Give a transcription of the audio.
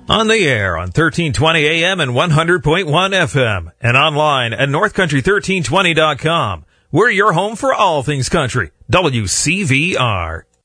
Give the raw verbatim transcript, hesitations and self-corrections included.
On the air on thirteen twenty A M and one hundred point one F M and online at north country thirteen twenty dot com. We're your home for all things country. W C V R.